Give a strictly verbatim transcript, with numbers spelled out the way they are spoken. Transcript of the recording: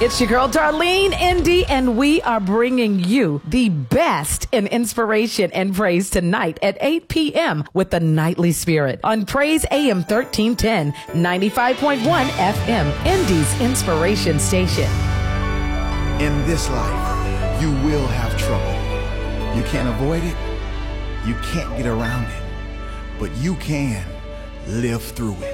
It's your girl, Darlene Indy, and we are bringing you the best in inspiration and praise tonight at eight p.m. with the Nightly Spirit on Praise A M thirteen ten, ninety-five point one F M, Indy's inspiration station. In this life, you will have trouble. You can't avoid it. You can't get around it. But you can live through it.